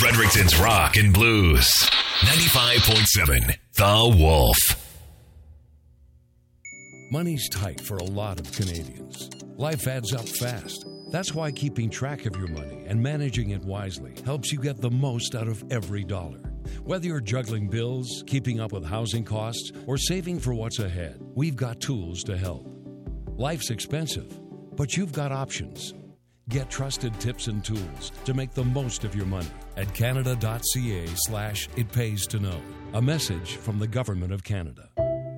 Fredericton's Rock and Blues. 95.7 The Wolf. Money's tight for a lot of Canadians. Life adds up fast. That's why keeping track of your money and managing it wisely helps you get the most out of every dollar. Whether you're juggling bills, keeping up with housing costs, or saving for what's ahead, we've got tools to help. Life's expensive, but you've got options. Get trusted tips and tools to make the most of your money at canada.ca/itpaystoknow. A message from the Government of Canada.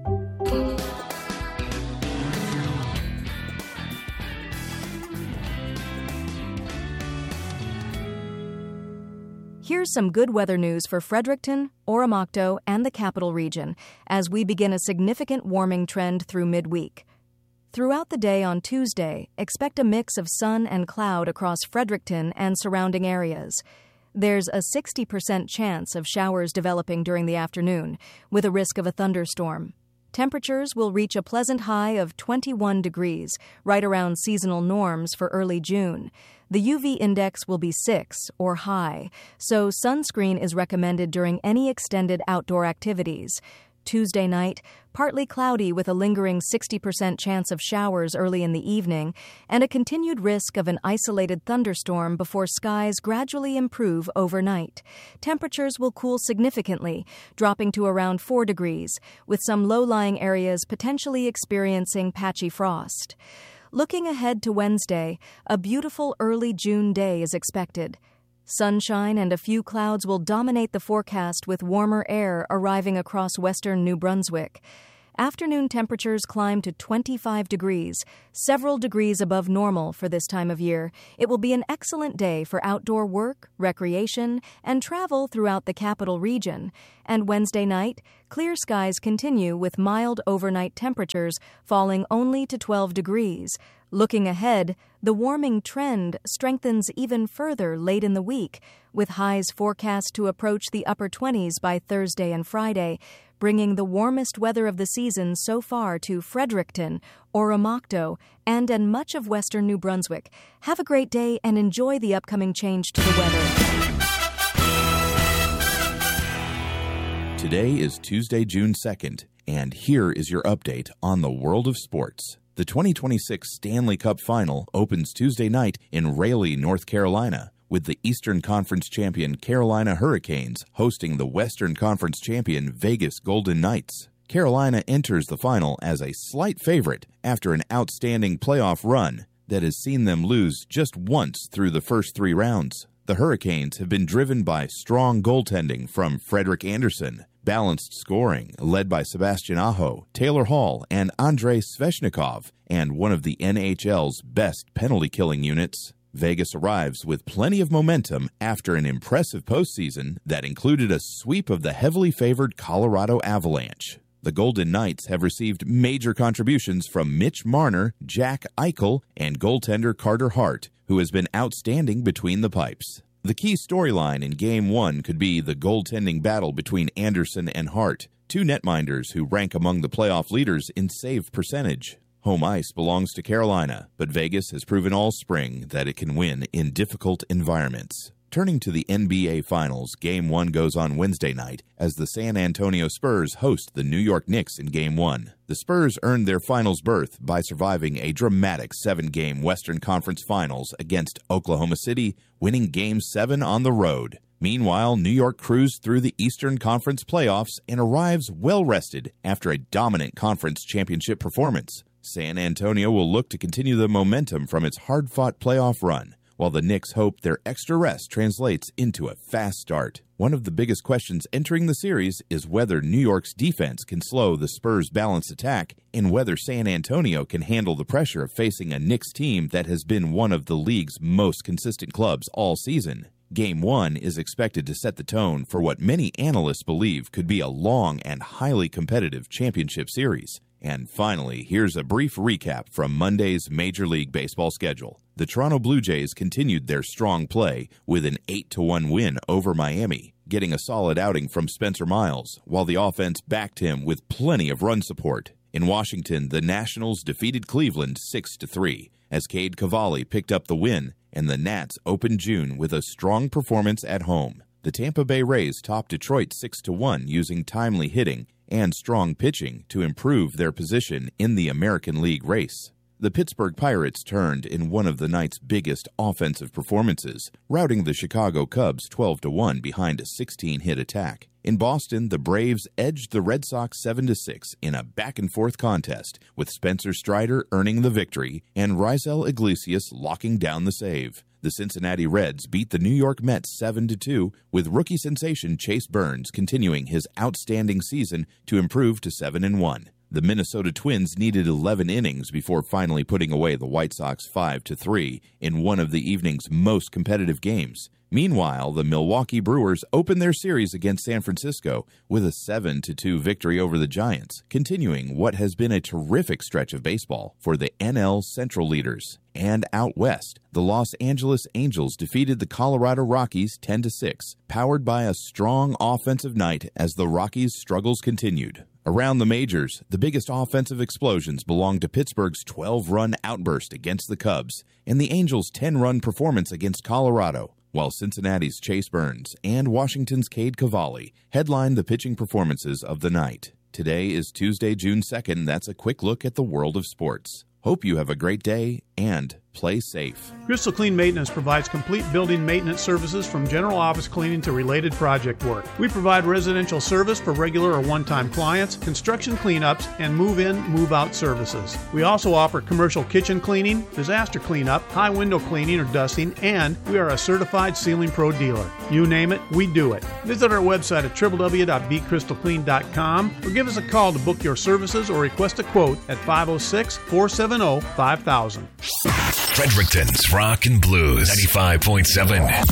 Here's some good weather news for Fredericton, Oromocto, and the Capital Region as we begin a significant warming trend through midweek. Throughout the day on Tuesday, expect a mix of sun and cloud across Fredericton and surrounding areas. There's a 60% chance of showers developing during the afternoon, with a risk of a thunderstorm. Temperatures will reach a pleasant high of 21 degrees, right around seasonal norms for early June. The UV index will be 6 or high, so sunscreen is recommended during any extended outdoor activities. Tuesday night, partly cloudy with a lingering 60% chance of showers early in the evening and a continued risk of an isolated thunderstorm before skies gradually improve overnight. Temperatures will cool significantly, dropping to around 4 degrees, with some low-lying areas potentially experiencing patchy frost. Looking ahead to Wednesday, a beautiful early June day is expected. Sunshine and a few clouds will dominate the forecast with warmer air arriving across western New Brunswick. Afternoon temperatures climb to 25 degrees, several degrees above normal for this time of year. It will be an excellent day for outdoor work, recreation, and travel throughout the Capital Region. And Wednesday night, clear skies continue with mild overnight temperatures falling only to 12 degrees. Looking ahead, the warming trend strengthens even further late in the week, with highs forecast to approach the upper 20s by Thursday and Friday, bringing the warmest weather of the season so far to Fredericton, Oromocto, and much of western New Brunswick. Have a great day and enjoy the upcoming change to the weather. Today is Tuesday, June 2nd, and here is your update on the world of sports. The 2026 Stanley Cup Final opens Tuesday night in Raleigh, North Carolina, with the Eastern Conference champion Carolina Hurricanes hosting the Western Conference champion Vegas Golden Knights. Carolina enters the final as a slight favorite after an outstanding playoff run that has seen them lose just once through the first 3 rounds. The Hurricanes have been driven by strong goaltending from Frederik Andersen, balanced scoring led by Sebastian Aho, Taylor Hall, and Andrei Svechnikov, and one of the NHL's best penalty-killing units. Vegas arrives with plenty of momentum after an impressive postseason that included a sweep of the heavily favored Colorado Avalanche. The Golden Knights have received major contributions from Mitch Marner, Jack Eichel, and goaltender Carter Hart, who has been outstanding between the pipes. The key storyline in Game 1 could be the goaltending battle between Andersen and Hart, 2 netminders who rank among the playoff leaders in save percentage. Home ice belongs to Carolina, but Vegas has proven all spring that it can win in difficult environments. Turning to the NBA Finals, Game 1 goes on Wednesday night as the San Antonio Spurs host the New York Knicks in Game 1. The Spurs earned their finals berth by surviving a dramatic 7-game Western Conference Finals against Oklahoma City, winning Game 7 on the road. Meanwhile, New York cruised through the Eastern Conference playoffs and arrives well-rested after a dominant conference championship performance. San Antonio will look to continue the momentum from its hard-fought playoff run, while the Knicks hope their extra rest translates into a fast start. One of the biggest questions entering the series is whether New York's defense can slow the Spurs' balanced attack and whether San Antonio can handle the pressure of facing a Knicks team that has been one of the league's most consistent clubs all season. Game 1 is expected to set the tone for what many analysts believe could be a long and highly competitive championship series. And finally, here's a brief recap from Monday's Major League Baseball schedule. The Toronto Blue Jays continued their strong play with an 8-1 win over Miami, getting a solid outing from Spencer Miles, while the offense backed him with plenty of run support. In Washington, the Nationals defeated Cleveland 6-3, as Cade Cavalli picked up the win, and the Nats opened June with a strong performance at home. The Tampa Bay Rays topped Detroit 6-1 using timely hitting and strong pitching to improve their position in the American League race. The Pittsburgh Pirates turned in one of the night's biggest offensive performances, routing the Chicago Cubs 12-1 behind a 16-hit attack. In Boston, the Braves edged the Red Sox 7-6 in a back-and-forth contest, with Spencer Strider earning the victory and Raisel Iglesias locking down the save. The Cincinnati Reds beat the New York Mets 7-2, with rookie sensation Chase Burns continuing his outstanding season to improve to 7-1. The Minnesota Twins needed 11 innings before finally putting away the White Sox 5-3 in one of the evening's most competitive games. Meanwhile, the Milwaukee Brewers opened their series against San Francisco with a 7-2 victory over the Giants, continuing what has been a terrific stretch of baseball for the NL Central leaders. And out west, the Los Angeles Angels defeated the Colorado Rockies 10-6, powered by a strong offensive night as the Rockies' struggles continued. Around the majors, the biggest offensive explosions belonged to Pittsburgh's 12-run outburst against the Cubs and the Angels' 10-run performance against Colorado, while Cincinnati's Chase Burns and Washington's Cade Cavalli headlined the pitching performances of the night. Today is Tuesday, June 2nd. That's a quick look at the world of sports. Hope you have a great day and play safe. Crystal Clean Maintenance provides complete building maintenance services from general office cleaning to related project work. We provide residential service for regular or one-time clients, construction cleanups, and move-in, move-out services. We also offer commercial kitchen cleaning, disaster cleanup, high window cleaning or dusting, and we are a certified Ceiling Pro dealer. You name it, we do it. Visit our website at www.bcrystalclean.com or give us a call to book your services or request a quote at 506-470-5000. Fredericton's Rock and Blues 95.7.